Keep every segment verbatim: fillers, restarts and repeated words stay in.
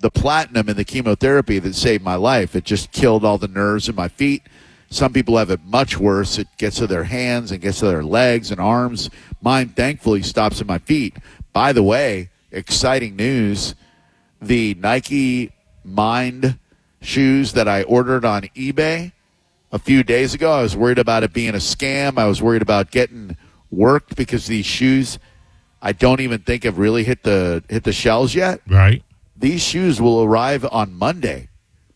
the platinum and the chemotherapy that saved my life. It just killed all the nerves in my feet. Some people have it much worse. It gets to their hands and gets to their legs and arms. Mine, thankfully, stops in my feet. By the way, exciting news. The Nike Mind shoes that I ordered on eBay a few days ago, I was worried about it being a scam. I was worried about getting worked because these shoes, I don't even think have really hit the hit the shelves yet. Right. These shoes will arrive on Monday.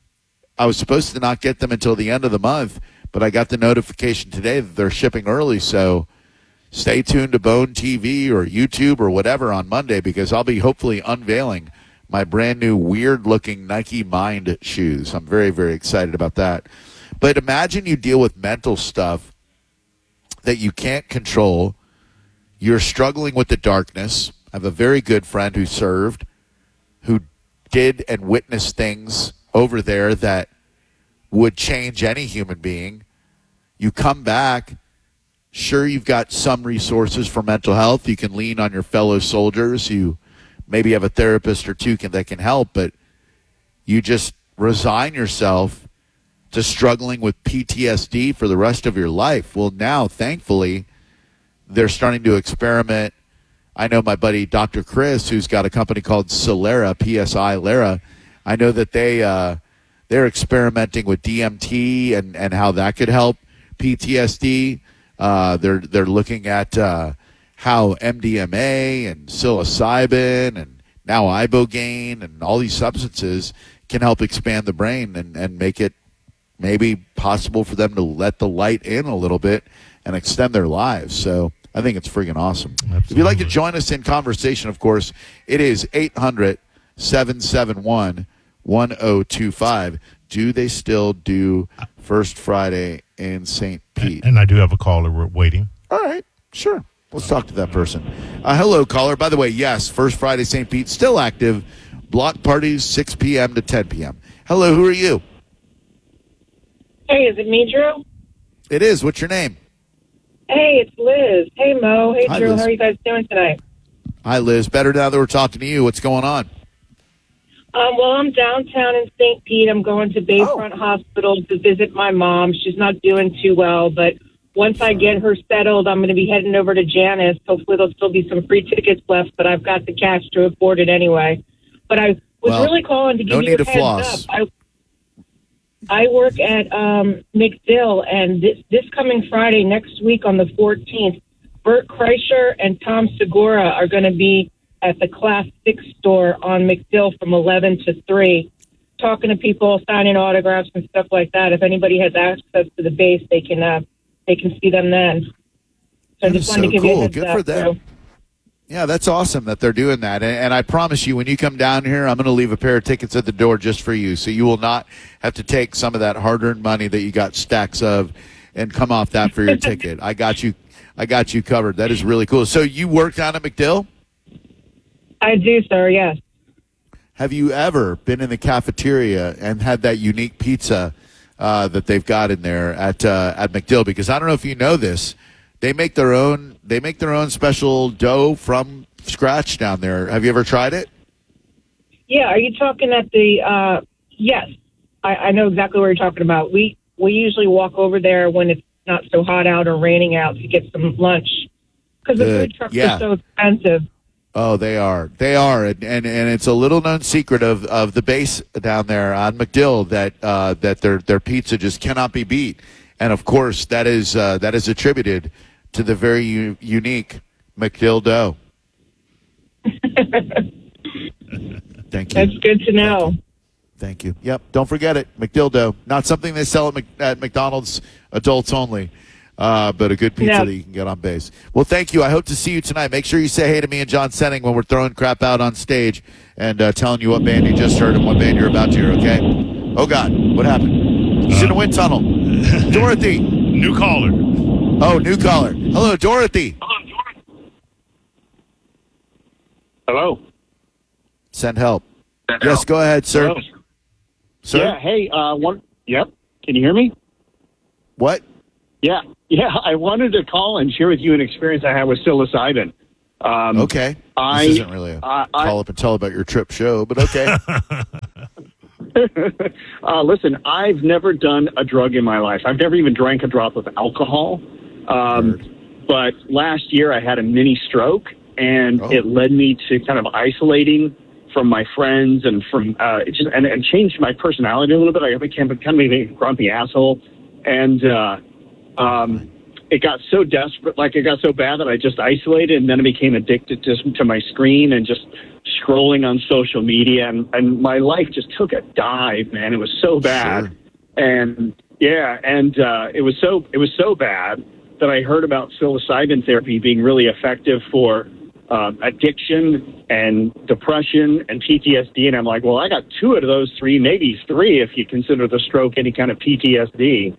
I was supposed to not get them until the end of the month, but I got the notification today that they're shipping early, so stay tuned to Bone T V or YouTube or whatever on Monday, because I'll be hopefully unveiling my brand new weird-looking Nike Mind shoes. I'm very, very excited about that. But imagine you deal with mental stuff that you can't control. You're struggling with the darkness. I have a very good friend who served, who did and witnessed things over there that would change any human being. You come back, sure, you've got some resources for mental health. You can lean on your fellow soldiers. You maybe have a therapist or two can, that can help, but you just resign yourself to struggling with P T S D for the rest of your life. Well, now, thankfully, they're starting to experiment. I know my buddy Doctor Chris, who's got a company called Solera, P S I Lara. I know that they, uh, they're experimenting with D M T and, and how that could help P T S D. Uh, they're they're looking at uh, how M D M A and psilocybin and now ibogaine and all these substances can help expand the brain and, and make it maybe possible for them to let the light in a little bit and extend their lives. So I think it's freaking awesome. Absolutely. If you'd like to join us in conversation, of course, it is eight hundred, seven seven one, one oh two five. Do they still do First Friday in Saint Pete? And I do have a caller waiting. All right, sure. Let's talk to that person. Uh, hello, caller. By the way, yes, First Friday Saint Pete, still active. Block parties, six p.m. to ten p.m. Hello, who are you? Hey, is it me, Drew? It is. What's your name? Hey, it's Liz. Hey, Mo. Hey, Hi, Drew. Liz. How are you guys doing tonight? Hi, Liz. Better now that we're talking to you. What's going on? Um, well, I'm downtown in Saint Pete. I'm going to Bayfront Oh. Hospital to visit my mom. She's not doing too well, but once I get her settled, I'm going to be heading over to Janice. Hopefully there'll still be some free tickets left, but I've got the cash to afford it anyway. But I was Well, really calling to give no you need a to heads floss. up. I, I work at um, McDill, and this, this coming Friday, next week on the fourteenth, Bert Kreischer and Tom Segura are going to be at the Class six store on McDill from eleven to three, talking to people, signing autographs and stuff like that. If anybody has access to the base, they can uh, they can see them then. So I That just is wanted so to give you a cool. heads Good up. for them. So. Yeah, that's awesome that they're doing that. And, and I promise you, when you come down here, I'm going to leave a pair of tickets at the door just for you. So you will not have to take some of that hard-earned money that you got stacks of and come off that for your ticket. I got you. I got you covered. That is really cool. So you work down at McDill? I do, sir, yes. Have you ever been in the cafeteria and had that unique pizza uh, that they've got in there at uh, at McDill? Because I don't know if you know this, they make their own they make their own special dough from scratch down there. Have you ever tried it? Yeah, are you talking at the, uh, yes, I, I know exactly what you're talking about. We, we usually walk over there when it's not so hot out or raining out to get some lunch because the Good. food trucks Yeah. are so expensive. Oh, they are. They are. And, and, and it's a little known secret of, of the base down there on McDill that uh, that their their pizza just cannot be beat. And, of course, that is uh, that is attributed to the very u- unique McDill dough. Thank you. That's good to know. Thank you. Yep. Don't forget it. McDill dough. Not something they sell at, Mc, at McDonald's, adults only, uh, but a good pizza Yeah. that you can get on base. Well, thank you. I hope to see you tonight. Make sure you say hey to me and John Senning when we're throwing crap out on stage and uh, telling you what band you just heard and what band you're about to hear, okay? Oh, God. What happened? She's in the wind tunnel. Dorothy. New caller. Oh, new caller. Hello, Dorothy. Hello. Send help. Yes, go ahead, sir. Hello. Sir? Yeah. Hey. Uh. One. Yep. Can you hear me? What? Yeah. Yeah. I wanted to call and share with you an experience I had with psilocybin. Um, Okay. I- This isn't really a I- I- call up and tell about your trip show, but okay. uh, listen, I've never done a drug in my life. I've never even drank a drop of alcohol. Um, but last year I had a mini stroke, and oh. it led me to kind of isolating from my friends and from uh, it just and, and changed my personality a little bit. I became kind of a grumpy asshole, and uh, um, it got so desperate, like it got so bad that I just isolated, and then I became addicted to, to my screen and just scrolling on social media, and, and my life just took a dive, man. It was so bad, sure. and yeah, and uh, it was so it was so bad that I heard about psilocybin therapy being really effective for uh, addiction and depression and P T S D, and I'm like, well, I got two of those three, maybe three if you consider the stroke any kind of P T S D.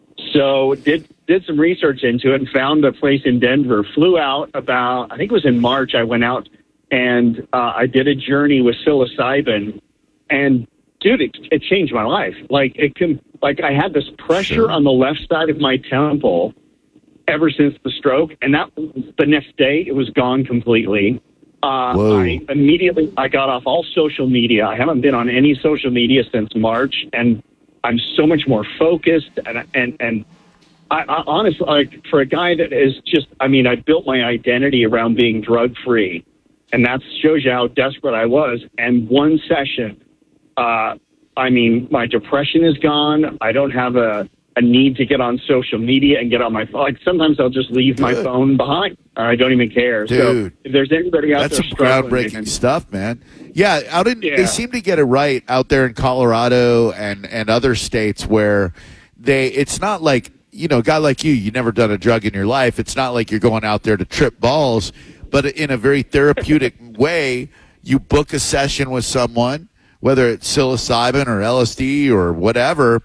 So did did some research into it and found a place in Denver. Flew out about, I think it was in March. I went out and uh, I did a journey with psilocybin, and dude, it, it changed my life. Like it can, like I had this pressure sure. on the left side of my temple ever since the stroke, and that the next day it was gone completely. Uh, I immediately I got off all social media. I haven't been on any social media since March, and I'm so much more focused. And and and I, I honestly, like for a guy that is just, I mean, I built my identity around being drug free, and that shows you how desperate I was. And one session, uh, I mean, my depression is gone. I don't have a a need to get on social media and get on my phone. Like sometimes I'll just leave my phone behind. I don't even care. Dude, so if there's anybody out that's there, some groundbreaking and, stuff, man. Yeah, out in yeah. they seem to get it right out there in Colorado and and other states where they. It's not like, you know, a guy like you. You never done a drug in your life. It's not like you're going out there to trip balls, but in a very therapeutic way, you book a session with someone, whether it's psilocybin or L S D or whatever.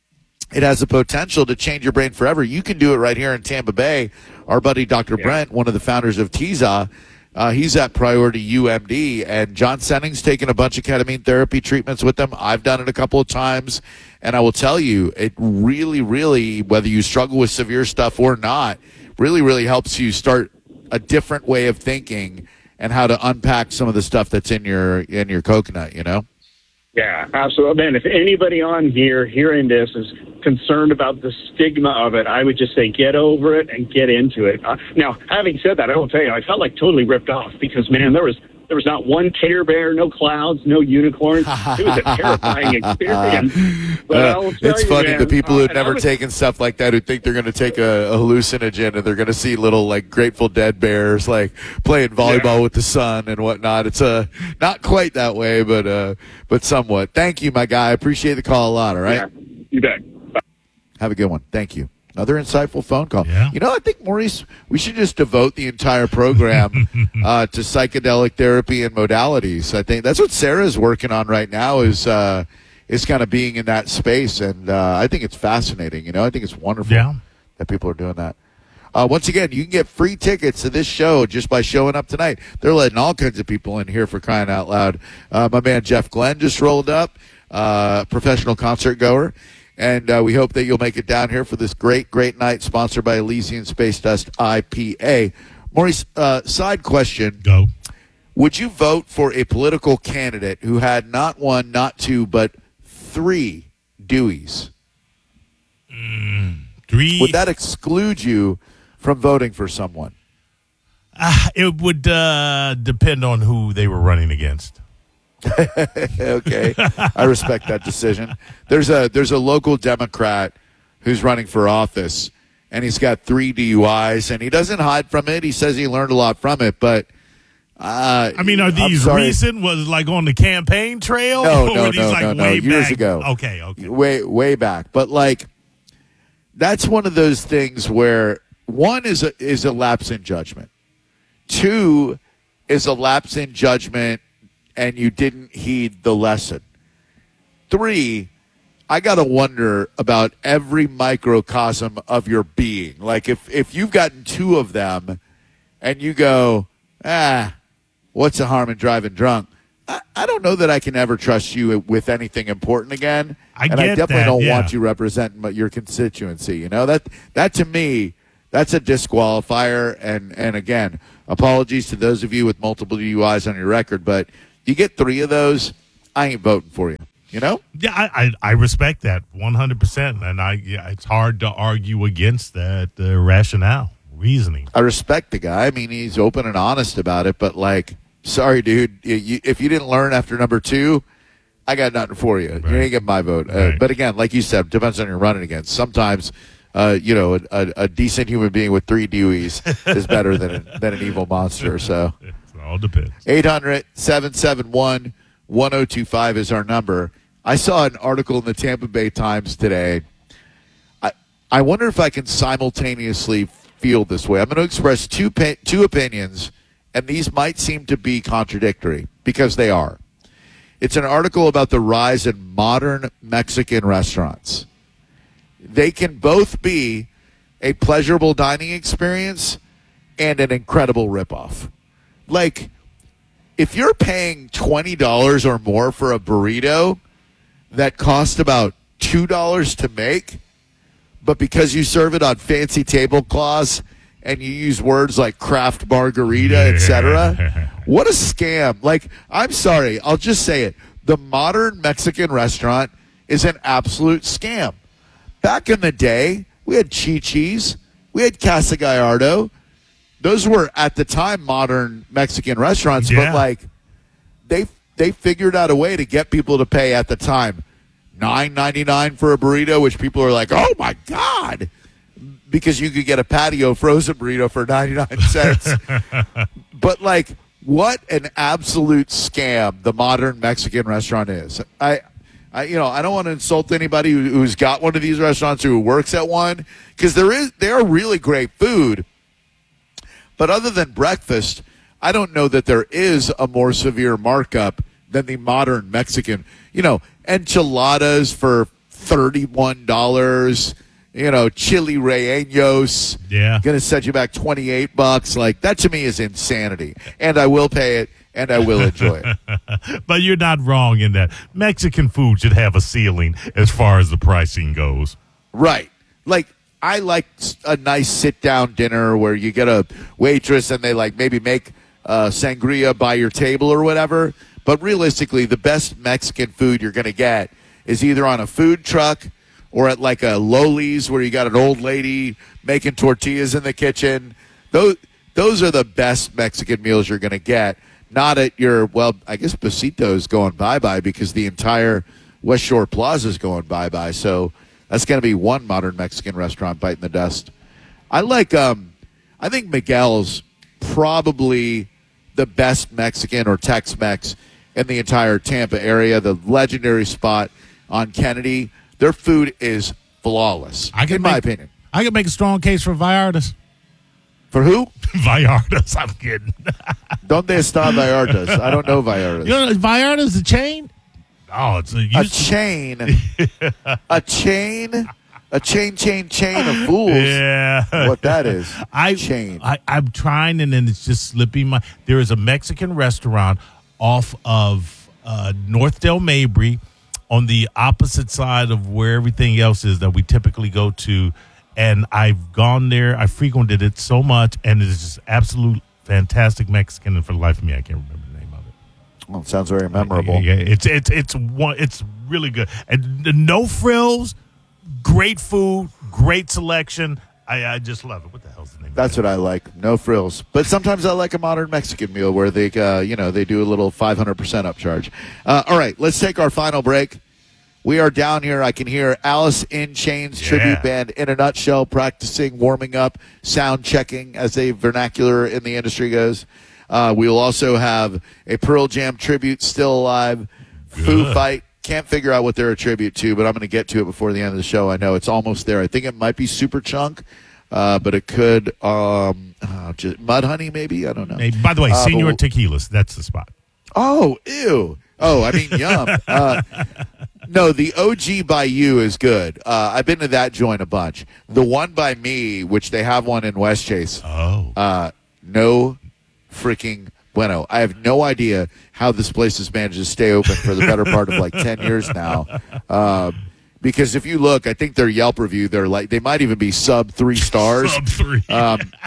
It has the potential to change your brain forever. You can do it right here in Tampa Bay. Our buddy Doctor Yeah. Brent, one of the founders of T I Z A, uh, he's at Priority U M D, and John Senning's taken a bunch of ketamine therapy treatments with them. I've done it a couple of times, and I will tell you, it really, really, whether you struggle with severe stuff or not, really, really helps you start a different way of thinking and how to unpack some of the stuff that's in your in your coconut, you know? Yeah, absolutely. Man, if anybody on here hearing this is concerned about the stigma of it, I would just say get over it and get into it. Uh, now, having said that, I will tell you, I felt like totally ripped off because, man, there was there was not one Care Bear, no clouds, no unicorns. It was a terrifying experience. But uh, I will tell it's you, funny, man, the people uh, who've never was, taken stuff like that, who think they're going to take a, a hallucinogen and they're going to see little like Grateful Dead bears like playing volleyball yeah. with the sun and whatnot. It's uh, not quite that way, but uh, but somewhat. Thank you, my guy. I appreciate the call a lot. All right, yeah, you bet. Bye. Have a good one. Thank you. Another insightful phone call. Yeah. You know, I think, Maurice, we should just devote the entire program uh, to psychedelic therapy and modalities. I think that's what Sarah's working on right now is uh, is kind of being in that space. And uh, I think it's fascinating. You know, I think it's wonderful Yeah. that people are doing that. Uh, once again, you can get free tickets to this show just by showing up tonight. They're letting all kinds of people in here for crying out loud. Uh, my man Jeff Glenn just rolled up, uh, professional concert goer. And uh, we hope that you'll make it down here for this great, great night sponsored by Elysian Space Dust I P A. Maurice, uh, side question. Go. Would you vote for a political candidate who had not one, not two, but three Deweys? Mm, three. Would that exclude you from voting for someone? Uh, it would uh, depend on who they were running against. Okay, I respect that decision. There's a there's a local Democrat who's running for office, and he's got three D U Is, and he doesn't hide from it. He says he learned a lot from it, but uh, I mean, are these recent? Was like on the campaign trail? No, or no, were these no, like no, no. way Years back? ago. Okay, okay. Way way back, but like that's one of those things where one is a is a lapse in judgment, two is a lapse in judgment, and you didn't heed the lesson. Three, I got to wonder about every microcosm of your being. Like if, if you've gotten two of them and you go, ah, what's the harm in driving drunk? I, I don't know that I can ever trust you with anything important again. I and get I definitely that, don't yeah. want you representing your constituency. You know, that, that to me, that's a disqualifier. And, and again, apologies to those of you with multiple D U Is on your record, but you get three of those, I ain't voting for you. You You know? Yeah, I, I, I respect that one hundred percent. And I yeah, it's hard to argue against that uh, rationale, reasoning. I respect the guy. I mean, he's open and honest about it, but, like, sorry, dude, you, you, if you didn't learn after number two, I got nothing for you. Right. You ain't getting my vote. Right. Uh, but, again, like you said, depends on who you're running against. Sometimes, uh, you know, a, a, a decent human being with three Deweys is better than, a, than an evil monster. So it all depends. eight hundred, seven seven one, one oh two five is our number. I saw an article in the Tampa Bay Times today. I I wonder if I can simultaneously feel this way. I'm going to express two pa- two opinions, and these might seem to be contradictory because they are. It's an article about the rise in modern Mexican restaurants. They can both be a pleasurable dining experience and an incredible ripoff. Like, if you're paying twenty dollars or more for a burrito that cost about two dollars to make, but because you serve it on fancy tablecloths and you use words like craft margarita, et cetera, what a scam. Like, I'm sorry, I'll just say it. The modern Mexican restaurant is an absolute scam. Back in the day, we had Chi-Chi's, we had Casa Gallardo. Those were, at the time, modern Mexican restaurants, yeah. but, like, they they figured out a way to get people to pay, at the time, nine ninety-nine for a burrito, which people are like, oh, my God, because you could get a patio frozen burrito for ninety-nine cents. But, like, what an absolute scam the modern Mexican restaurant is. I, I you know, I don't want to insult anybody who, who's got one of these restaurants or who works at one, because there is they are really great food. But other than breakfast, I don't know that there is a more severe markup than the modern Mexican. You know, enchiladas for thirty-one dollars, you know, chili rellenos. Yeah. Going to set you back twenty-eight bucks. Like, that to me is insanity. And I will pay it, and I will enjoy it. But you're not wrong in that. Mexican food should have a ceiling as far as the pricing goes. Right. Like, I like a nice sit-down dinner where you get a waitress and they, like, maybe make uh, sangria by your table or whatever. But realistically, the best Mexican food you're going to get is either on a food truck or at, like, a Loli's where you got an old lady making tortillas in the kitchen. Those, those are the best Mexican meals you're going to get. Not at your, well, I guess Besito's going bye-bye because the entire West Shore Plaza is going bye-bye. So that's going to be one modern Mexican restaurant biting the dust. I like, um, I think Miguel's probably the best Mexican or Tex-Mex in the entire Tampa area. The legendary spot on Kennedy. Their food is flawless, I can in make, my opinion. I can make a strong case for Vallarta's. For who? Vallarta's, I'm kidding. Donde está Vallarta's? I don't know Vallarta's. You know, Vallarta's the chain? Oh, it's a, A chain. a chain. A chain, chain, chain of fools. Yeah. What that is. I, chain. I, I'm trying, and then it's just slipping my. There is a Mexican restaurant off of uh, North Del Mabry on the opposite side of where everything else is that we typically go to. And I've gone there. I frequented it so much, and it is just absolute fantastic Mexican. And for the life of me, I can't remember the name of it. Well, it sounds very memorable. Yeah, yeah, it's it's it's one. It's really good, and the no frills, great food, great selection. I, I just love it. What the hell's the name? That's of what I like. No frills. But sometimes I like a modern Mexican meal where they, uh, you know, they do a little five hundred percent upcharge. Uh, all right, let's take our final break. We are down here. I can hear Alice in Chains Yeah. tribute band in a nutshell, practicing, warming up, sound checking, as a vernacular in the industry goes. Uh, we will also have a Pearl Jam tribute still alive. Foo Good. Fight. Can't figure out what they're a tribute to, but I'm going to get to it before the end of the show. I know it's almost there. I think it might be Superchunk, uh, but it could um, uh, just Mudhoney maybe. I don't know. Hey, by the way, Uh, Senor but- Tequilas. That's the spot. Oh, ew. Oh, I mean, yum. Uh, no, the O G by you is good. Uh, I've been to that joint a bunch. The one by me, which they have one in Westchase, Oh. uh, no freaking bueno. I have no idea how this place has managed to stay open for the better part of like ten years now. Um, because if you look, I think their Yelp review, they're like, they might even be sub three stars. Sub three. Um,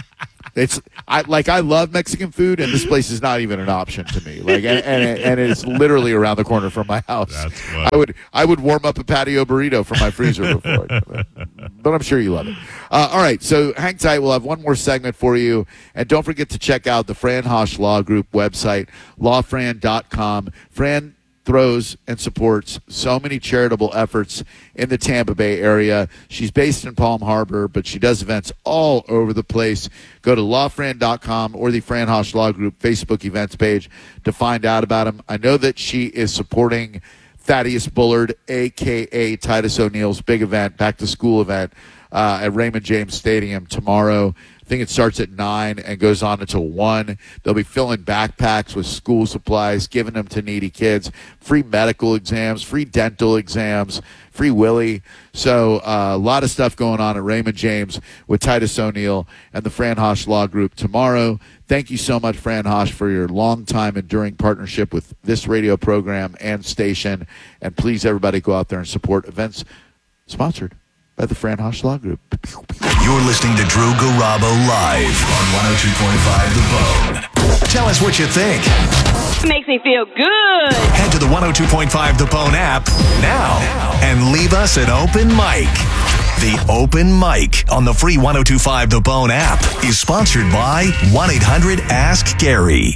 It's I like I love Mexican food, and this place is not even an option to me. Like, and and, it, and it's literally around the corner from my house. That's funny. I would I would warm up a patio burrito from my freezer before, but, but I'm sure you love it. Uh, all right, so hang tight. We'll have one more segment for you, and don't forget to check out the Fran Hosch Law Group website, law fran dot com. Fran throws and supports so many charitable efforts in the Tampa Bay area. She's based in Palm Harbor, but she does events all over the place. Go to law fran dot com or the Fran Hosch Law Group Facebook events page to find out about them. I know that she is supporting Thaddeus Bullard, a k a. Titus O'Neil's big event, back-to-school event uh, at Raymond James Stadium tomorrow. I think it starts at nine and goes on until one. They'll be filling backpacks with school supplies, giving them to needy kids, free medical exams, free dental exams, free Willie. So uh, a lot of stuff going on at Raymond James with Titus O'Neil and the Fran Hosch Law Group tomorrow. Thank you so much, Fran Hosch, for your long-time enduring partnership with this radio program and station. And please, everybody, go out there and support events sponsored by the Fran Hosch Law Group. You're listening to Drew Garabo live on one oh two point five The Bone. Tell us what you think. It makes me feel good. Head to the one oh two point five The Bone app now and leave us an open mic. The Open Mic on the free one oh two point five The Bone app is sponsored by one eight hundred ask Gary.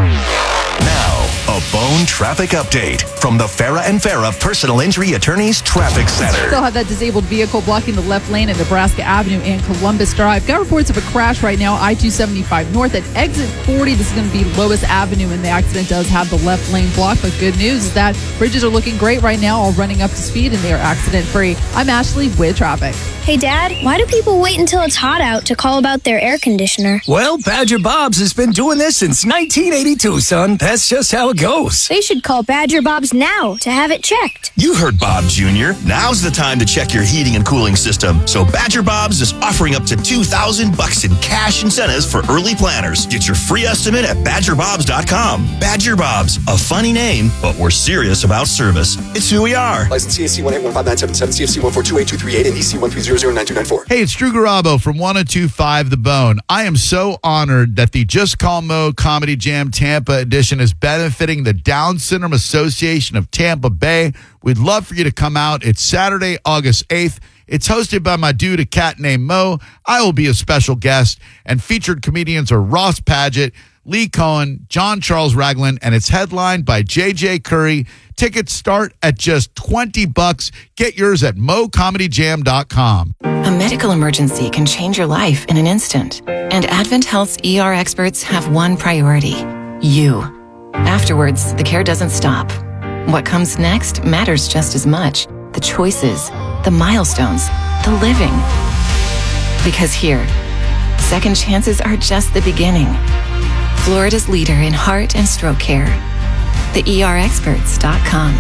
Now, a Bone traffic update from the Farah and Farah Personal Injury Attorneys Traffic Center. Still have that disabled vehicle blocking the left lane at Nebraska Avenue and Columbus Drive. Got reports of a crash right now, I two seventy-five north at exit forty. This is going to be Lois Avenue, and the accident does have the left lane blocked. But good news is that bridges are looking great right now, all running up to speed, and they are accident-free. I'm Ashley with traffic. Hey, Dad, why do people wait until it's hot out to call about their air conditioner? Well, Badger Bob's has been doing this since nineteen eighty-two, son. That's just how it goes. They should call Badger Bob's now to have it checked. You heard Bob Junior Now's the time to check your heating and cooling system. So Badger Bob's is offering up to two thousand bucks in cash incentives for early planners. Get your free estimate at badger bobs dot com. Badger Bob's, a funny name, but we're serious about service. It's who we are. License C A C one eight one five nine seven seven, C F C one four two eight two three eight, and E C one three zero zero nine two nine four. Hey, it's Drew Garabo from one oh two point five The Bone. I am so honored that the Just Call Mo Comedy Jam Tampa edition is benefiting the Down Syndrome Association of Tampa Bay. We'd love for you to come out. It's Saturday, August eighth. It's hosted by my dude, a cat named Mo. I will be a special guest, and featured comedians are Ross Padgett, Lee Cohen, John Charles Ragland, and it's headlined by J J Curry. Tickets start at just twenty bucks. Get yours at mo comedy jam dot com. A medical emergency can change your life in an instant, and Advent Health's E R experts have one priority: you. Afterwards, the care doesn't stop. What comes next matters just as much. The choices, the milestones, the living. Because here, second chances are just the beginning. Florida's leader in heart and stroke care. the E R experts dot com.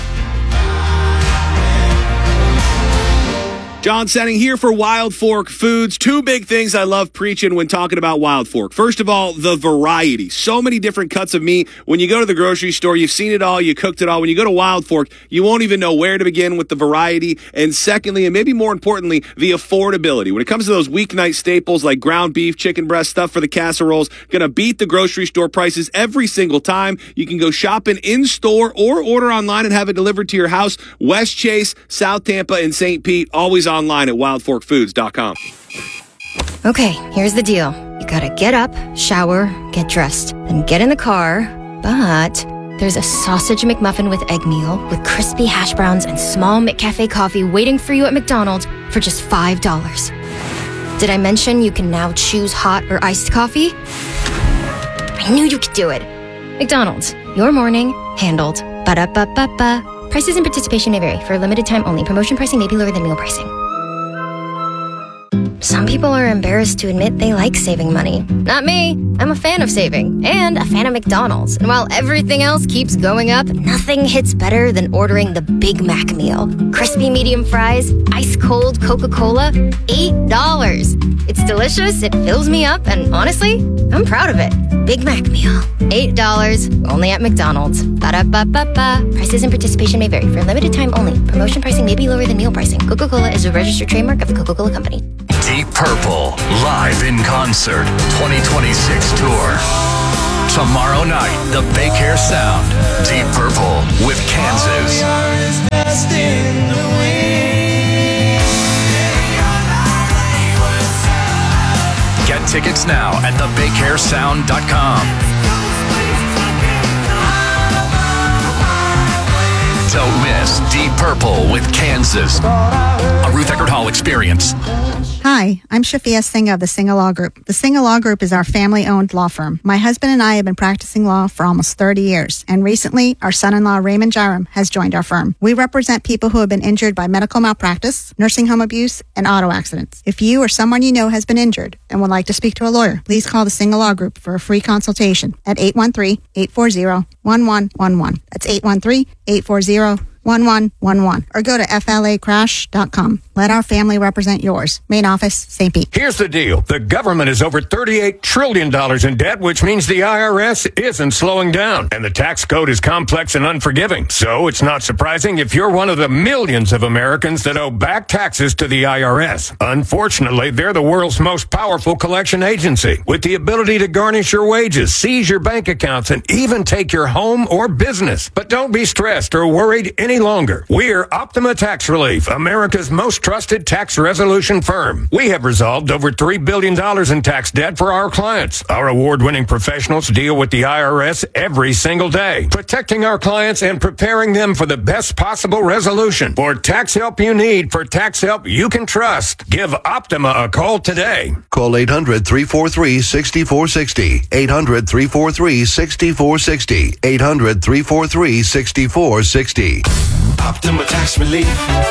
John Senning here for Wild Fork Foods. Two big things I love preaching when talking about Wild Fork. First of all, the variety. So many different cuts of meat. When you go to the grocery store, you've seen it all, you cooked it all. When you go to Wild Fork, you won't even know where to begin with the variety. And secondly, and maybe more importantly, the affordability. When it comes to those weeknight staples like ground beef, chicken breast, stuff for the casseroles, gonna beat the grocery store prices every single time. You can go shopping in-store or order online and have it delivered to your house. West Chase, South Tampa, and Saint Pete, always online at wild fork foods dot com. Okay, here's the deal. You gotta get up, shower, get dressed, then get in the car, but there's a sausage McMuffin with egg meal with crispy hash browns and small McCafe coffee waiting for you at McDonald's for just five dollars. Did I mention you can now choose hot or iced coffee? I knew you could do it. McDonald's, your morning, handled. Ba-da-ba-ba-ba. Prices and participation may vary. For a limited time only. Promotion pricing may be lower than meal pricing. Some people are embarrassed to admit they like saving money. Not me. I'm a fan of saving and a fan of McDonald's. And while everything else keeps going up, nothing hits better than ordering the Big Mac meal. Crispy medium fries, ice cold Coca-Cola, eight dollars. It's delicious, it fills me up, and honestly, I'm proud of it. Big Mac meal, eight dollars, only at McDonald's. Ba-da-ba-ba-ba. Prices and participation may vary. For a limited time only. Promotion pricing may be lower than meal pricing. Coca-Cola is a registered trademark of the Coca-Cola Company. D Deep Purple, live in concert, twenty twenty-six tour. Tomorrow night, the Big Hair Sound, Deep Purple with Kansas. Get tickets now at the big hair sound dot com. Don't miss Deep Purple with Kansas. A Ruth Eckerd Hall experience. Hi, I'm Shafia Singh of the Singh Law Group. The Singh Law Group is our family-owned law firm. My husband and I have been practicing law for almost thirty years, and recently, our son-in-law Raymond Jiram has joined our firm. We represent people who have been injured by medical malpractice, nursing home abuse, and auto accidents. If you or someone you know has been injured and would like to speak to a lawyer, please call the Singh Law Group for a free consultation at eight one three, eight four zero, one one one one. That's eight one three, eight four zero, one one one one. Or go to F L A crash dot com. Let our family represent yours. Main office, Saint Pete. Here's the deal. The government is over thirty-eight trillion dollars in debt, which means the I R S isn't slowing down. And the tax code is complex and unforgiving. So it's not surprising if you're one of the millions of Americans that owe back taxes to the I R S. Unfortunately, they're the world's most powerful collection agency, with the ability to garnish your wages, seize your bank accounts, and even take your home or business. But don't be stressed or worried any longer. We're Optima Tax Relief, America's most trusted tax resolution firm. We have resolved over three billion dollars in tax debt for our clients. Our award-winning professionals deal with the I R S every single day, protecting our clients and preparing them for the best possible resolution. For tax help you need, for tax help you can trust, give Optima a call today. Call eight hundred, three four three, six four six zero. eight hundred, three four three, six four six zero. eight hundred, three four three, six four six zero. Optima Tax Relief.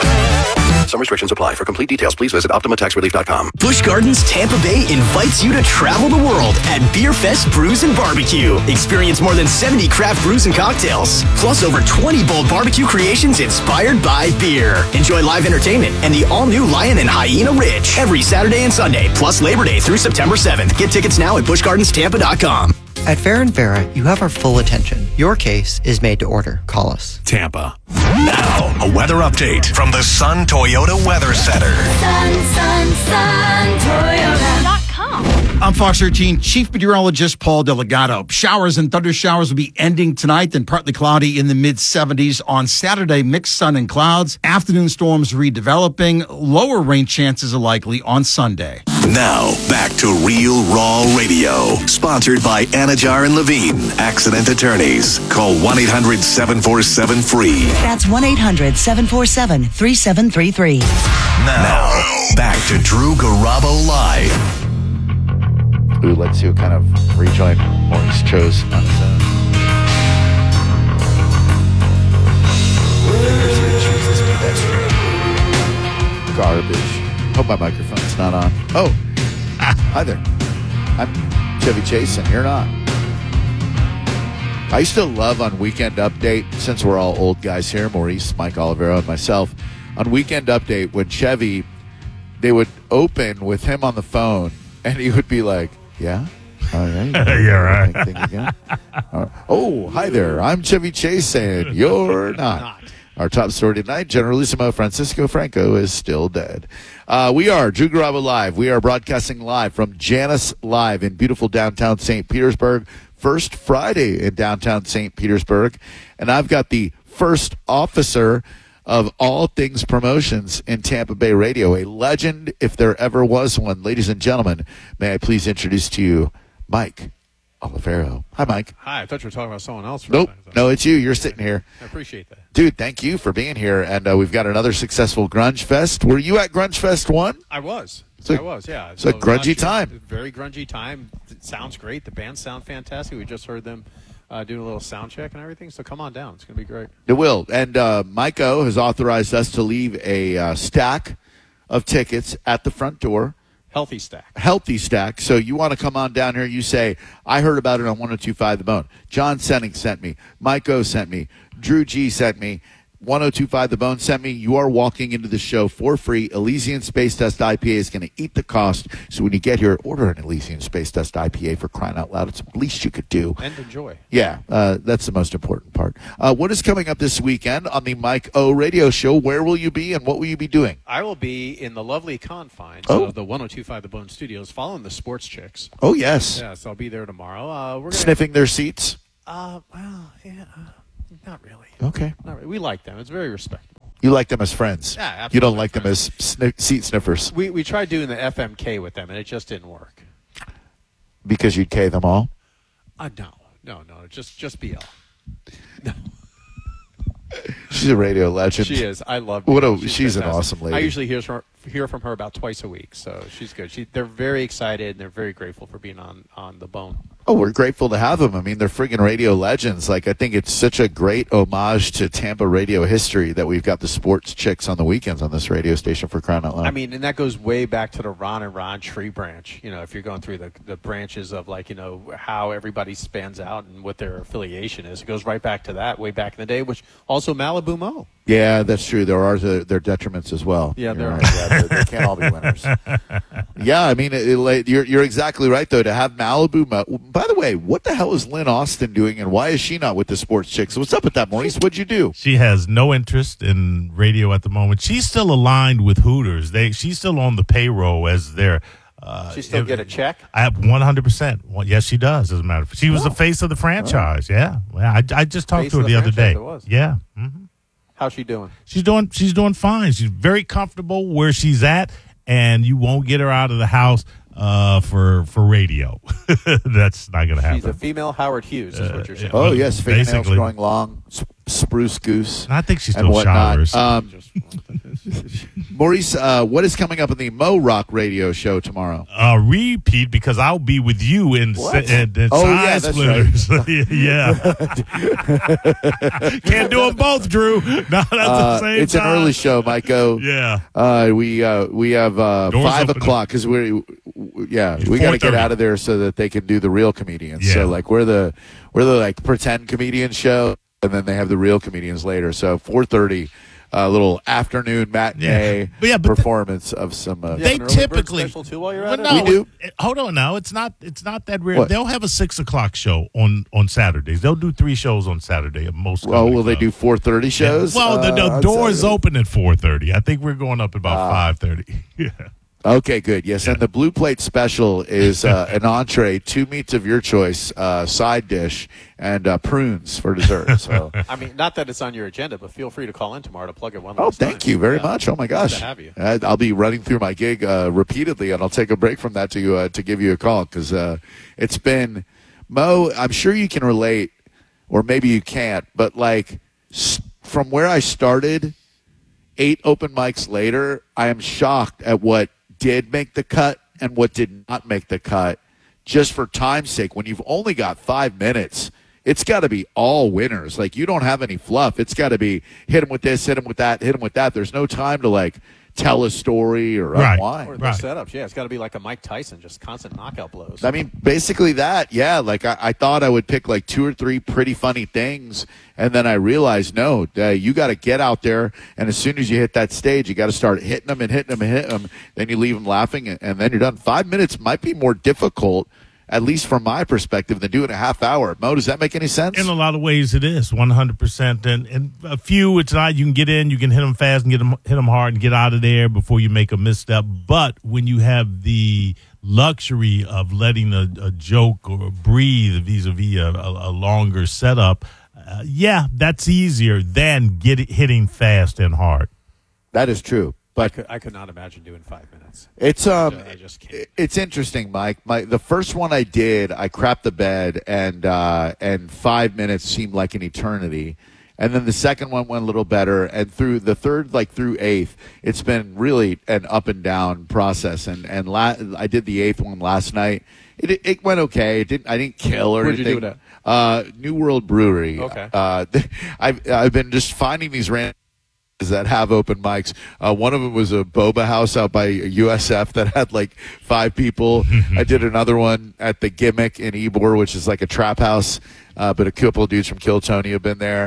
Some restrictions apply. For complete details, please visit optima tax relief dot com. Busch Gardens Tampa Bay invites you to travel the world at Beer Fest Brews and Barbecue. Experience more than seventy craft brews and cocktails, plus over twenty bold barbecue creations inspired by beer. Enjoy live entertainment and the all-new Lion and Hyena Ridge every Saturday and Sunday, plus Labor Day through September seventh. Get tickets now at busch gardens tampa dot com. At Fair and Vera, you have our full attention. Your case is made to order. Call us. Tampa. Now, a weather update from the Sun Toyota Weather Center. Sun, sun, sun, Toyota dot com. I'm Fox thirteen Chief Meteorologist Paul Delgado. Showers and thunder showers will be ending tonight, then partly cloudy in the mid seventies. On Saturday, mixed sun and clouds. Afternoon storms redeveloping. Lower rain chances are likely on Sunday. Now, back to Real Raw Radio. Sponsored by Anajar and Levine, Accident Attorneys. Call one eight hundred, seven four seven, F R E E. That's one eight hundred, seven four seven, three seven three three. Now, now, back to Drew Garabo Live. Ooh, let's see what kind of rejoin Maurice chose on his own. Garbage. Hope my microphone's not on. Oh, hi there. I'm Chevy Chase, and you're not. I used to love on Weekend Update, since we're all old guys here, Maurice, Mike Olivero, and myself, on Weekend Update, when Chevy, they would open with him on the phone, and he would be like, yeah? Oh, yeah, yeah, right. Thing again? Uh, oh, hi there. I'm Chevy Chase, and you're not. Our top story tonight, Generalissimo Francisco Franco is still dead. Uh, we are Drew Garabo Live. We are broadcasting live from Janus Live in beautiful downtown Saint Petersburg. First Friday in downtown Saint Petersburg. And I've got the first officer of all things promotions in Tampa Bay radio, a legend if there ever was one. Ladies and gentlemen, may I please introduce to you Mike Olivero. Hi, Mike. Hi, I thought you were talking about someone else. For nope, a second. no, it's you. You're sitting here. I appreciate that. Dude, thank you for being here. And uh, we've got another successful Grunge Fest. Were you at Grunge Fest one? I was. So, I was, yeah. It's so a grungy time. Very grungy time. It sounds great. The bands sound fantastic. We just heard them uh, doing a little sound check and everything. So come on down. It's going to be great. It will. And uh, Mike O has authorized us to leave a uh, stack of tickets at the front door. Healthy stack. Healthy stack. So you want to come on down here, you say, I heard about it on one oh two point five The Bone. John Senning sent me. Mike O sent me. Drew G sent me. one oh two five The Bone sent me. You are walking into the show for free. Elysian Space Dust I P A is going to eat the cost. So when you get here, order an Elysian Space Dust I P A for crying out loud. It's the least you could do. And enjoy. Yeah, uh, that's the most important part. Uh, what is coming up this weekend on the Mike O Radio Show? Where will you be and what will you be doing? I will be in the lovely confines Oh. of the one oh two five The Bone Studios following the Sports Chicks. Oh, yes. Yeah, so I'll be there tomorrow. Uh, we're gonna, Sniffing their seats? Uh, well, yeah, uh, not really. Okay. Not really. We like them. It's very respectable. You like them as friends. Yeah, absolutely. You don't like them as sni- seat sniffers We we tried doing the F M K with them, and it just didn't work. because you'd K them all? Uh, no, no, no, just just B L. She's a radio legend. She is. I love What her. a, she's she's an fantastic. awesome lady. I usually hear from, hear from her about twice a week, so she's good. She, they're very excited, and they're very grateful for being on, on The Bone. Oh, we're grateful to have them. I mean, they're friggin' radio legends. Like, I think it's such a great homage to Tampa radio history that we've got the Sports Chicks on the weekends on this radio station, for crying out loud. I mean, and that goes way back to the Ron and Ron tree branch. You know, if you're going through the, the branches of, like, you know, how everybody spans out and what their affiliation is, it goes right back to that way back in the day, which also Malibu Mo. Yeah, that's true. There are the, their detriments as well. Yeah, You're there right. are. Yeah, they, they can't all be winners. Yeah, I mean, it, it, you're you're exactly right, though, to have Malibu. Mo- By the way, what the hell is Lynn Austin doing, and why is she not with the Sports Chicks? What's up with that, Maurice? What'd you do? She has no interest in radio at the moment. She's still aligned with Hooters. They she's still on the payroll as their. Uh, She still get a check? I have one hundred percent. Well, yes, she does. As a matter of fact, she was the face of the franchise. Yeah, well, I, I just talked Face to her of the, the other franchise day. it was. Yeah. Mm-hmm. How's she doing? She's doing she's doing fine. She's very comfortable where she's at, and you won't get her out of the house uh, for for radio. That's not going to happen. She's a female Howard Hughes, is what you're saying. Oh, yes, fingernails Basically. growing long, sp- spruce goose. I think she and still whatnot. showers. Um, Maurice, uh, what is coming up in the Mo Rock radio show tomorrow? Uh, repeat because I'll be with you in, What? in, in Oh, Side yeah, that's Splitters. yeah. Can't do them both, Drew. Not at the Uh, same it's time. an early show, Michael. Yeah. Uh, we uh, we have uh, Doors five open. o'clock because we're yeah It's we got to four thirty. get out of there so that they can do the real comedians. Yeah. So like we're the we're the like pretend comedian show, and then they have the real comedians later. So four thirty. A little afternoon matinee Yeah. But yeah, but performance of some. Uh, They An early bird typically special too while you're Well, at it? no, We do. it- hold on now. It's not. It's not that rare. What? They'll have a six o'clock show on on Saturdays. They'll do three shows on Saturday at most. well, comedy will they clubs. do four thirty shows? Well, the, the uh, on doors Saturday? open at four thirty. I think we're going up at about five thirty. Yeah. Okay, good. Yes, and the Blue Plate Special is uh, an entree, two meats of your choice, uh, side dish, and uh, prunes for dessert. So, I mean, not that it's on your agenda, but feel free to call in tomorrow to plug it one oh, last time. thank you very Yeah. much. Oh my Glad gosh, to have you. I- I'll be running through my gig uh, repeatedly, and I'll take a break from that to uh, to give you a call because uh, it's been Mo. I'm sure you can relate, or maybe you can't, but like s- from where I started, eight open mics later, I am shocked at what did make the cut and what did not make the cut. Just for time's sake, when you've only got five minutes, it's got to be all winners. Like, you don't have any fluff. It's got to be hit him with this, hit him with that, hit him with that. There's no time to, like, tell a story or Right. unwind. Or the setups. Yeah, it's got to be like a Mike Tyson, just constant knockout blows. I mean, basically that, yeah. Like, I, I thought I would pick, like, two or three pretty funny things, and then I realized, no, uh, you got to get out there, and as soon as you hit that stage, you got to start hitting them and hitting them and hitting them. Then you leave them laughing, and, and then you're done. Five minutes might be more difficult, at least from my perspective, than doing a half hour. Mo, does that make any sense? In a lot of ways, it is one hundred percent. And and a few, it's not. You can get in, you can hit them fast and get them hit them hard and get out of there before you make a misstep. But when you have the luxury of letting a, a joke or breathe vis-a-vis a, a, a longer setup, uh, yeah, that's easier than get it, hitting fast and hard. That is true. I But could, I could not imagine doing five minutes. It's um, I just can't. it's interesting, Mike. My the first one I did, I crapped the bed, and uh, and five minutes seemed like an eternity. And then the second one went a little better, and through the third, like through eighth, it's been really an up and down process. And and la- I did the eighth one last night. It it went okay. It didn't I didn't kill or Where'd you anything. do it Uh, New World Brewery. Okay. Uh, I've I've been just finding these random that have open mics. Uh, one of them was a boba house out by U S F that had like five people. I did another one at the Gimmick in Ybor, which is like a trap house, uh, but a couple of dudes from Kill Tony have been there.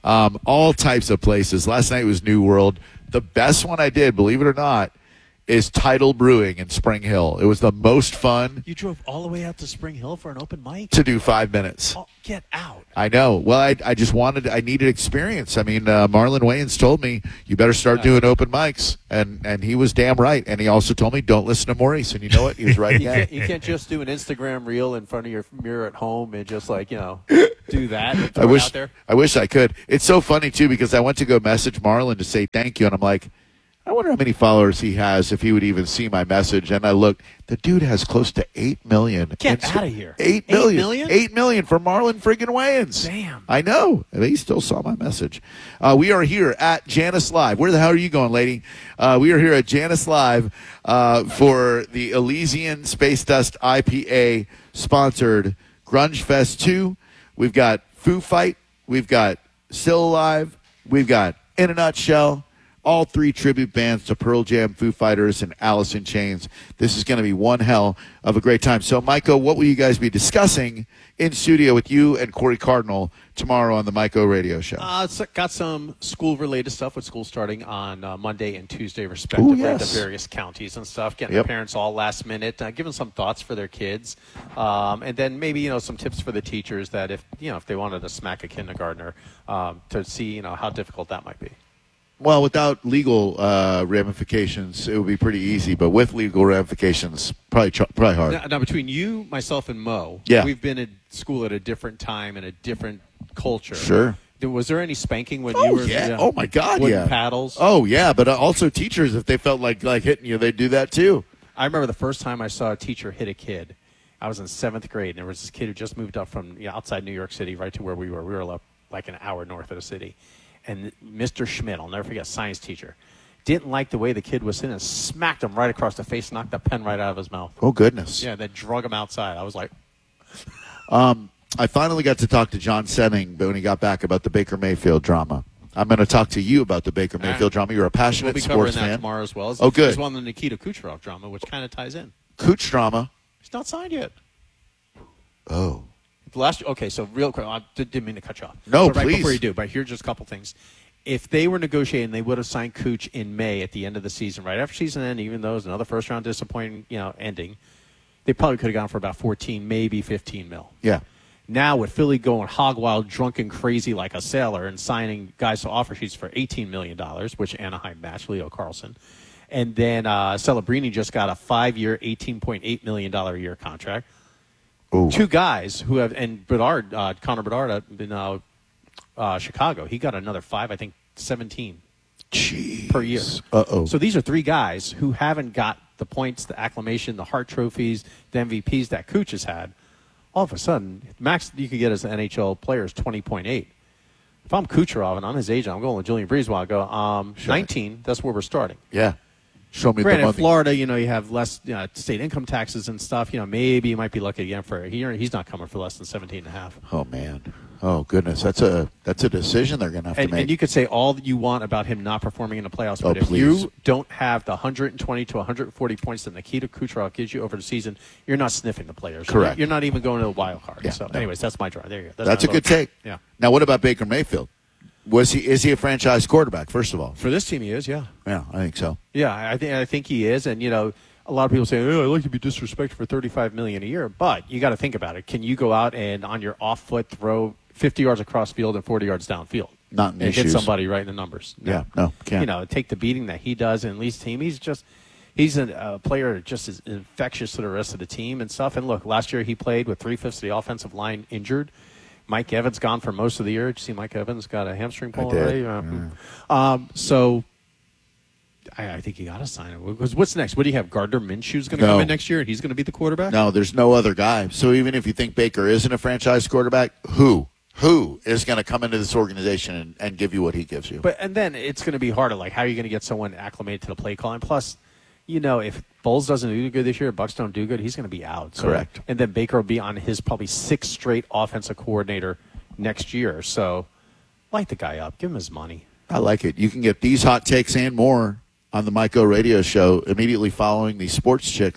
um, all types of places. Last night was New World. The best one I did, believe it or not, is Tidal Brewing in Spring Hill. It was the most fun. You drove all the way out to Spring Hill for an open mic? To do five minutes. Oh, get out. I know. Well, I, I just wanted, I needed experience. I mean, uh, Marlon Wayans told me, you better start doing open mics. And and he was damn right. And he also told me, don't listen to Maurice. And you know what? He was right you, again. can't, you can't just do an Instagram reel in front of your mirror at home and just like, you know, do that and throw I wish, it out there. I wish I could. It's so funny, too, because I went to go message Marlon to say thank you. And I'm like, I wonder how many followers he has, if he would even see my message. And I looked, the dude has close to eight million. Get Insta- out of here. Eight Eight million. million? Eight million for Marlon friggin' Wayans. Damn. I know. And he still saw my message. Uh, we are here at Janice Live. Where the hell are you going, lady? Uh, we are here at Janice Live uh, for the Elysian Space Dust I P A sponsored Grunge Fest two. We've got Foo Fight. We've got Still Alive. We've got In a Nutshell. All three tribute bands to Pearl Jam, Foo Fighters, and Alice in Chains. This is going to be one hell of a great time. So, Maiko, what will you guys be discussing in studio with you and Corey Cardinal tomorrow on the Maiko Radio Show? Uh, it's got some school-related stuff with school starting on uh, Monday and Tuesday, respectively, Ooh, yes. at the various counties and stuff. Getting Yep. the parents all last minute, uh, giving some thoughts for their kids, um, and then maybe you know some tips for the teachers that if you know if they wanted to smack a kindergartner um, to see you know how difficult that might be. Well, without legal uh, ramifications, it would be pretty easy. But with legal ramifications, probably ch- probably hard. Now, now, between you, myself, and Mo, Yeah. we've been at school at a different time and a different culture. Sure. There- Was there any spanking when Oh, you were? yeah. Oh, my God, wooden yeah. paddles. Oh, yeah. But uh, also teachers, if they felt like, like hitting you, they'd do that too. I remember the first time I saw a teacher hit a kid. I was in seventh grade, and there was this kid who just moved up from you know, outside New York City, right to where we were. We were up like an hour north of the city. And Mister Schmidt, I'll never forget, science teacher, didn't like the way the kid was sitting and smacked him right across the face, knocked the pen right out of his mouth. Oh, goodness. Yeah, then drug him outside. I was like, Um, I finally got to talk to John Senning when he got back about the Baker Mayfield drama. I'm going to talk to you about the Baker Mayfield drama. You're a passionate we'll be covering sports that fan. tomorrow as well. As, Oh, good. As well as the Nikita Kucherov drama, which kind of ties in. Cooch drama. He's not signed yet. Oh. The last, okay, so real quick, I didn't mean to cut you off. No, but right please. before you do, but here's just a couple things. If they were negotiating, they would have signed Cooch in May at the end of the season, right after season end, even though it was another first round disappointing, you know, ending. They probably could have gone for about fourteen, maybe fifteen mil. Yeah. Now with Philly going hog wild, drunk and crazy like a sailor, and signing guys to offer sheets for eighteen million dollars, which Anaheim matched Leo Carlson, and then uh, Celebrini just got a five-year, eighteen point eight million dollars a year contract. Ooh. Two guys who have, and Bedard, uh, Connor Bedard uh, in uh, uh, Chicago, he got another five, I think seventeen Jeez. per year. Uh-oh. So these are three guys who haven't got the points, the acclamation, the Hart trophies, the M V Ps that Cooch has had. All of a sudden, max you could get as an N H L player is twenty point eight. If I'm Kucherov and I'm his agent, I'm going with Julian Breezewell. I go, um, Sure. nineteen, that's where we're starting. Yeah. Show me Granted, the in money. Florida, you know, you have less you know, state income taxes and stuff. You know, maybe you might be lucky again for he, he's not coming for less than seventeen and a half. Oh, man. Oh, goodness. That's a that's a decision they're going to have And, to make. and you could say all that you want about him not performing in the playoffs, Oh, but if please. you don't have the one hundred twenty to one hundred forty points that Nikita Kucherov gives you over the season, you're not sniffing the players. Correct. You're not even going to the wild card. Yeah, so, no. anyways, that's my drive. There you go. That's, my a good vote. take. Yeah. Now, what about Baker Mayfield? Was he is he a franchise quarterback? First of all, For this team, he is. Yeah. yeah, I think so. Yeah, I think I think he is, and you know, a lot of people say, "Oh, I like to be disrespected for thirty-five million dollars a year," but you got to think about it. Can you go out and on your off foot throw fifty yards across field and forty yards downfield? Not in and these hit shoes. somebody right in the numbers. Yeah, no, can't. You know, take the beating that he does and leads the team. He's just he's a, a player that just is infectious to the rest of the team and stuff. And look, last year he played with three fifths of the offensive line injured. Mike Evans gone for most of the year. Did you see Mike Evans got a hamstring pull I did. already? Uh, um, so I, I think you got to sign him. Because what's next? What do you have? Gardner Minshew's going to No. come in next year and he's going to be the quarterback? No, there's no other guy. So even if you think Baker isn't a franchise quarterback, who who is going to come into this organization and, and give you what he gives you? But and then it's going to be harder. Like, how are you going to get someone acclimated to the play calling? Plus, you know, if Bowles doesn't do good this year, Bucks don't do good, he's going to be out. So, Correct. And then Baker will be on his probably sixth straight offensive coordinator next year. So, light the guy up. Give him his money. I like it. You can get these hot takes and more on the Maiko Radio Show immediately following the Sports Chicks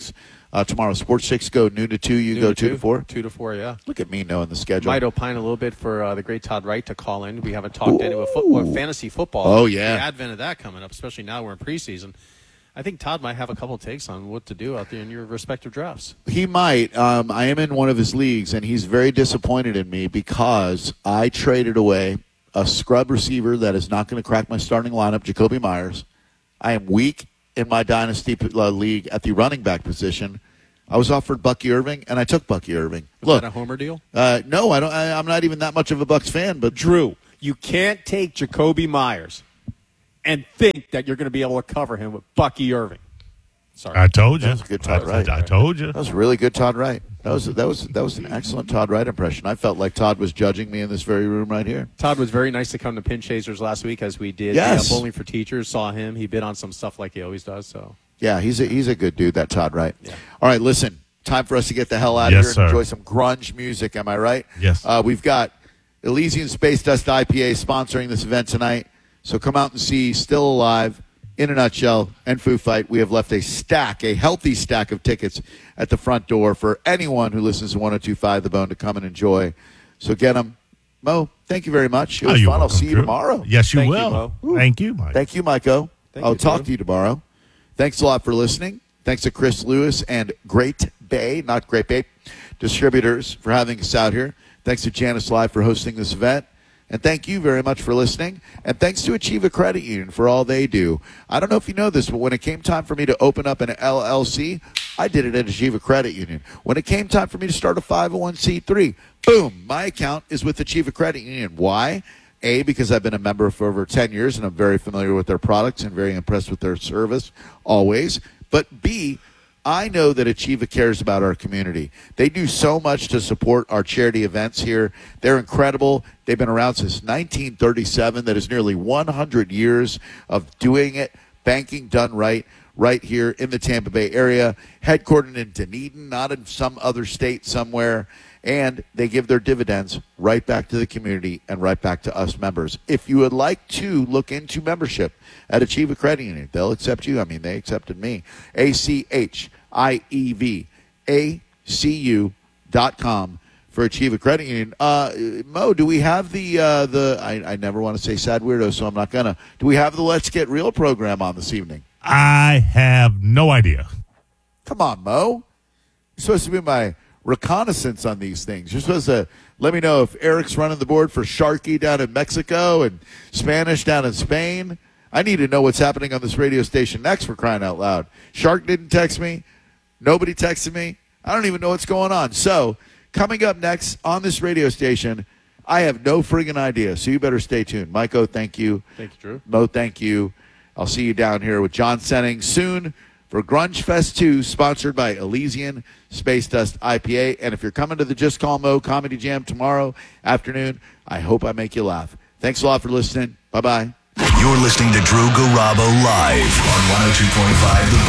Uh, tomorrow, Sports six go noon to two. You Noon go to two two. to four? Two to four, yeah. Look at me knowing the schedule. Might opine a little bit for uh, the great Todd Wright to call in. We haven't talked into a football, fantasy football. Oh, yeah. The advent of that coming up, especially now we're in preseason. I think Todd might have a couple of takes on what to do out there in your respective drafts. He might. Um, I am in one of his leagues, and he's very disappointed in me because I traded away a scrub receiver that is not going to crack my starting lineup, Jacoby Myers. I am weak in my dynasty uh, league at the running back position. I was offered Bucky Irving, and I took Bucky Irving. Was Look, that a homer deal? Uh, no, I don't. I, I'm not even that much of a Bucs fan. But Drew, you can't take Jacoby Myers and think that you're going to be able to cover him with Bucky Irving. Sorry, I told you. That was a good Todd Wright. I told you. That was really good Todd Wright. That was that was that was an excellent Todd Wright impression. I felt like Todd was judging me in this very room right here. Todd was very nice to come to Pin Chasers last week, as we did. Yes. Yeah, Bowling for Teachers, saw him. He bid on some stuff like he always does. So Yeah, he's a he's a good dude, that Todd Wright. Yeah. All right, listen. Time for us to get the hell out Yes, of here and sir. enjoy some grunge music. Am I right? Yes. Uh, we've got Elysian Space Dust I P A sponsoring this event tonight. So come out and see Still Alive, In a Nutshell, and Foo Fight. We have left a stack, a healthy stack of tickets at the front door for anyone who listens to one oh two point five The Bone to come and enjoy. So get them. Mo, thank you very much. It Oh, was you're fun. I'll welcome, see you Drew. tomorrow. Yes, you Thank you, will. Mo. Thank you, Mike. Thank you, Myko. Thank I'll you, talk Drew. to you tomorrow. Thanks a lot for listening. Thanks to Chris Lewis and Great Bay, not Great Bay, distributors for having us out here. Thanks to Janice Live for hosting this event. And thank you very much for listening. And thanks to Achieva Credit Union for all they do. I don't know if you know this, but when it came time for me to open up an L L C, I did it at Achieva Credit Union. When it came time for me to start a five oh one c three, boom, my account is with Achieva Credit Union. Why? A, because I've been a member for over ten years and I'm very familiar with their products and very impressed with their service always. But B, I know that Achieva cares about our community. They do so much to support our charity events here. They're incredible. They've been around since nineteen thirty-seven. That is nearly one hundred years of doing it, banking done right, right here in the Tampa Bay area, headquartered in Dunedin, not in some other state somewhere. And they give their dividends right back to the community and right back to us members. If you would like to look into membership at Achieva Credit Union, they'll accept you. I mean, they accepted me. A C H I E V A C U dot com for Achieva Credit Union. Uh, Mo, do we have the, uh, the I, I never want to say sad weirdo, so I'm not going to. Do we have the Let's Get Real program on this evening? I have no idea. Come on, Mo. You're supposed to be my reconnaissance on these things. You're supposed to let me know if Eric's running the board for Sharky down in Mexico and Spanish down in Spain. I need to know what's happening on this radio station next, for crying out loud. Shark didn't text me. Nobody texted me. I don't even know what's going on. So coming up next on this radio station, I have no friggin' idea, so you better stay tuned. Myko, thank you. Thank you, Drew. Mo, thank you. I'll see you down here with John Senning soon for Grunge Fest two, sponsored by Elysian Space Dust I P A. And if you're coming to the Just Call Mo Comedy Jam tomorrow afternoon, I hope I make you laugh. Thanks a lot for listening. Bye-bye. You're listening to Drew Garabo live on one oh two point five The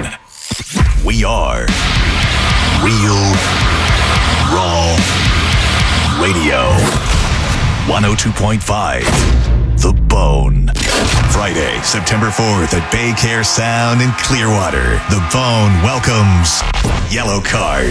Bone. We are Real Raw Radio. one oh two point five The Bone. Friday, September fourth at Baycare Sound in Clearwater. The Bone welcomes Yellow Card.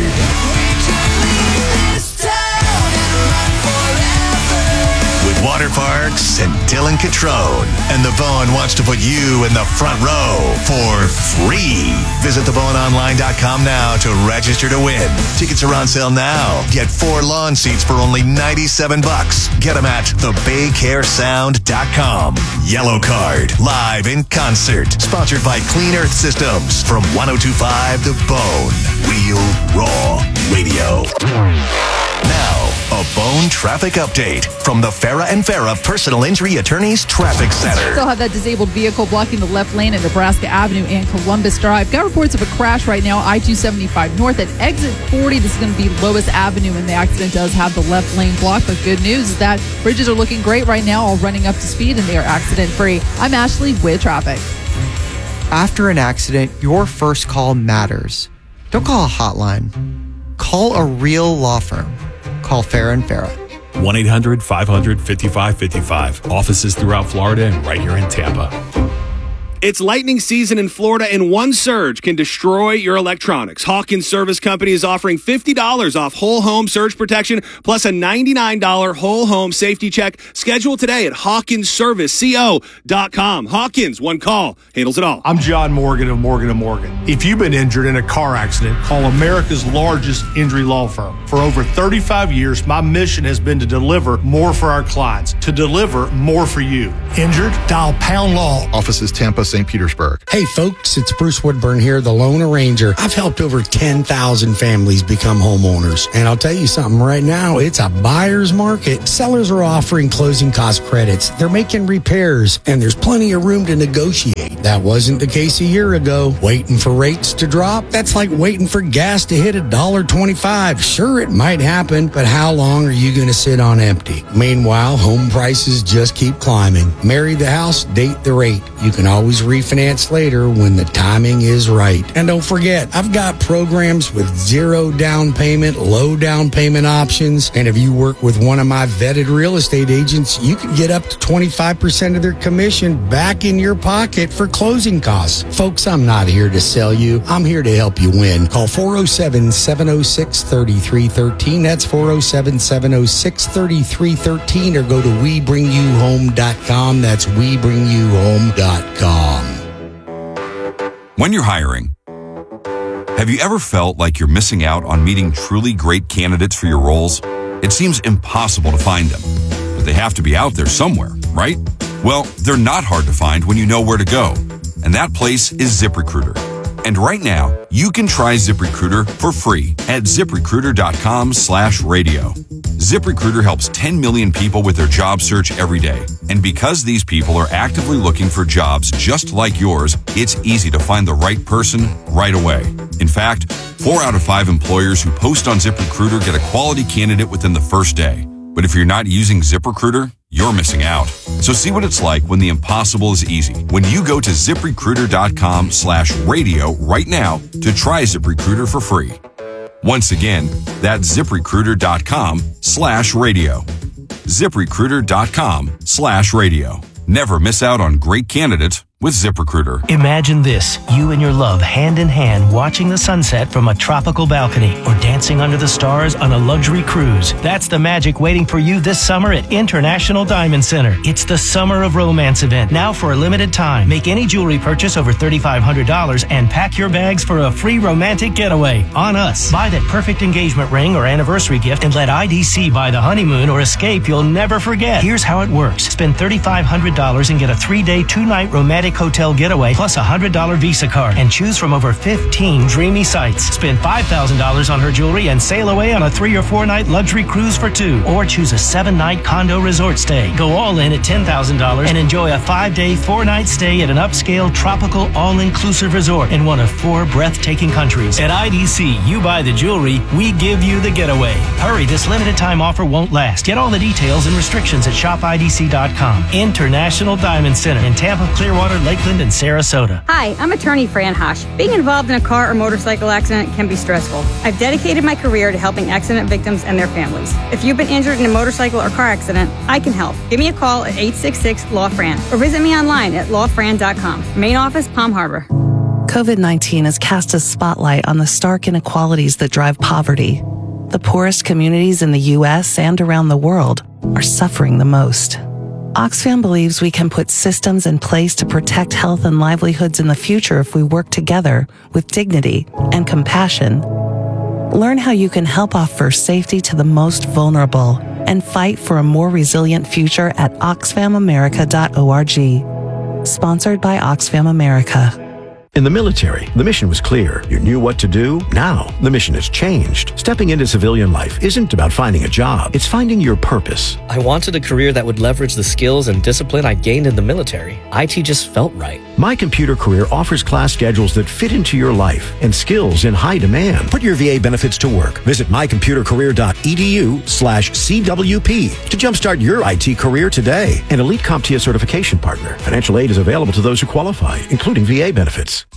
With Water Parks and Dylan Catrone. And The Bone wants to put you in the front row for free. Visit the bone online dot com now to register to win. Tickets are on sale now. Get four lawn seats for only ninety-seven bucks. Get them at the baycare sound dot com. Yellow Card, live in concert. Sponsored by Clean Earth Systems from one oh two point five The Bone. Real Raw Radio. Now, a Bone traffic update from the Farah and Farah Personal Injury Attorneys Traffic Center. Still have that disabled vehicle blocking the left lane at Nebraska Avenue and Columbus Drive. Got reports of a crash right now, I two seventy-five north at exit forty. This is going to be Lois Avenue, and the accident does have the left lane blocked. But good news is that bridges are looking great right now, all running up to speed, and they are accident-free. I'm Ashley with traffic. After an accident, your first call matters. Don't call a hotline. Call a real law firm. Call Farah and Farah. one eight hundred five hundred fifty-five fifty-five. Offices throughout Florida and right here in Tampa. It's lightning season in Florida, and one surge can destroy your electronics. Hawkins Service Company is offering fifty dollars off whole home surge protection plus a ninety-nine dollars whole home safety check. Schedule today at hawkins service co dot com. Hawkins, one call, handles it all. I'm John Morgan of Morgan and Morgan. If you've been injured in a car accident, call America's largest injury law firm. For over thirty-five years, my mission has been to deliver more for our clients, to deliver more for you. Injured? Dial Pound Law. Offices Tampa, Saint Petersburg. Hey folks, it's Bruce Woodburn here, the Lone Arranger. I've helped over ten thousand families become homeowners. And I'll tell you something right now, it's a buyer's market. Sellers are offering closing cost credits. They're making repairs, and there's plenty of room to negotiate. That wasn't the case a year ago. Waiting for rates to drop? That's like waiting for gas to hit one dollar twenty-five. Sure, it might happen, but how long are you going to sit on empty? Meanwhile, home prices just keep climbing. Marry the house, date the rate. You can always refinance later when the timing is right. And don't forget, I've got programs with zero down payment, low down payment options. And if you work with one of my vetted real estate agents, you can get up to twenty-five percent of their commission back in your pocket for closing costs. Folks, I'm not here to sell you. I'm here to help you win. Call four oh seven, seven oh six, three three one three. That's four oh seven, seven oh six, three three one three, or go to we bring you home dot com. That's we bring you home dot com. When you're hiring, have you ever felt like you're missing out on meeting truly great candidates for your roles? It seems impossible to find them, but they have to be out there somewhere, right? Well, they're not hard to find when you know where to go, and that place is ZipRecruiter. And right now, you can try ZipRecruiter for free at ZipRecruiter.com slash radio. ZipRecruiter helps ten million people with their job search every day. And because these people are actively looking for jobs just like yours, it's easy to find the right person right away. In fact, four out of five employers who post on ZipRecruiter get a quality candidate within the first day. But if you're not using ZipRecruiter, you're missing out. So see what it's like when the impossible is easy. When you go to ZipRecruiter.com slash radio right now to try ZipRecruiter for free. Once again, that's ZipRecruiter.com slash radio. ZipRecruiter.com slash radio. Never miss out on great candidates with ZipRecruiter. Imagine this, you and your love hand in hand watching the sunset from a tropical balcony or dancing under the stars on a luxury cruise. That's the magic waiting for you this summer at International Diamond Center. It's the Summer of Romance event, now for a limited time. Make any jewelry purchase over three thousand five hundred dollars and pack your bags for a free romantic getaway on us. Buy that perfect engagement ring or anniversary gift and let I D C buy the honeymoon or escape you'll never forget. Here's how it works. Spend three thousand five hundred dollars and get a three-day, two-night romantic hotel getaway plus a one hundred dollars Visa card and choose from over fifteen dreamy sites. Spend five thousand dollars on her jewelry and sail away on a three or four night luxury cruise for two, or choose a seven night condo resort stay. Go all in at ten thousand dollars and enjoy a five day, four night stay at an upscale tropical all-inclusive resort in one of four breathtaking countries. At I D C, you buy the jewelry, we give you the getaway. Hurry, this limited time offer won't last. Get all the details and restrictions at shop I D C dot com. International Diamond Center in Tampa, Clearwater, Lakeland, and Sarasota. Hi, I'm attorney Fran Hosh. Being involved in a car or motorcycle accident can be stressful. I've dedicated my career to helping accident victims and their families. If you've been injured in a motorcycle or car accident, I can help. Give me a call at eight six six, L A W, Fran or visit me online at law fran dot com. Main office, Palm Harbor. COVID nineteen has cast a spotlight on the stark inequalities that drive poverty. The poorest communities in the U S and around the world are suffering the most. Oxfam believes we can put systems in place to protect health and livelihoods in the future if we work together with dignity and compassion. Learn how you can help offer safety to the most vulnerable and fight for a more resilient future at oxfam america dot org. Sponsored by Oxfam America. In the military, the mission was clear. You knew what to do. Now, the mission has changed. Stepping into civilian life isn't about finding a job. It's finding your purpose. I wanted a career that would leverage the skills and discipline I gained in the military. I T just felt right. My Computer Career offers class schedules that fit into your life and skills in high demand. Put your V A benefits to work. Visit my computer career dot e d u slash C W P to jumpstart your I T career today. An Elite CompTIA certification partner. Financial aid is available to those who qualify, including V A benefits.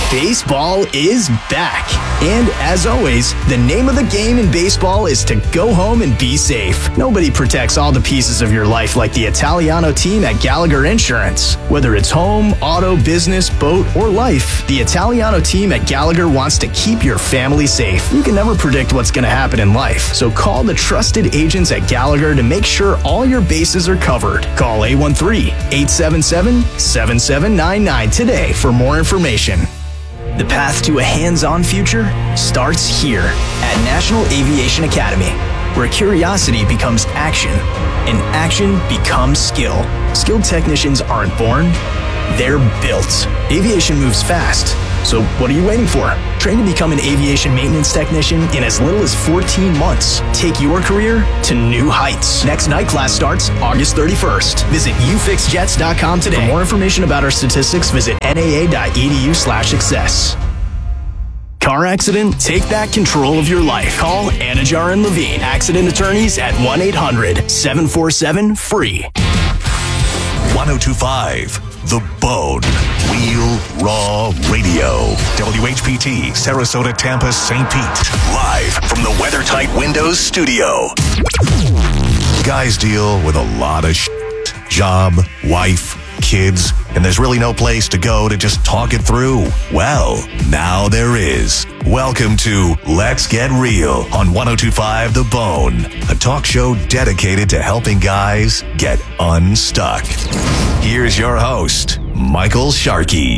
Baseball is back. And as always, the name of the game in baseball is to go home and be safe. Nobody protects all the pieces of your life like the Italiano team at Gallagher Insurance. Whether it's home, auto, business, boat, or life, the Italiano team at Gallagher wants to keep your family safe. You can never predict what's going to happen in life, so call the trusted agents at Gallagher to make sure all your bases are covered. Call eight one three, eight seven seven, seven seven nine nine today for more information. The path to a hands-on future starts here at National Aviation Academy, where curiosity becomes action and action becomes skill. Skilled technicians aren't born, they're built. Aviation moves fast, so what are you waiting for? Train to become an aviation maintenance technician in as little as fourteen months. Take your career to new heights. Next night class starts August thirty-first. Visit u fix jets dot com today. For more information about our statistics, visit N A A dot E D U slash success. Car accident? Take back control of your life. Call Anajar and Levine, accident attorneys at one eight hundred, seven four seven, F R E E. ten twenty-five The Bone. Real Raw Radio. W H P T, Sarasota, Tampa, Saint Pete. Live from the WeatherTight Windows studio. Guys deal with a lot of shit. Job, wife, kids, and there's really no place to go to just talk it through. Well, now there is. Welcome to Let's Get Real on ten twenty-five The Bone, a talk show dedicated to helping guys get unstuck. Here's your host, Michael Sharkey.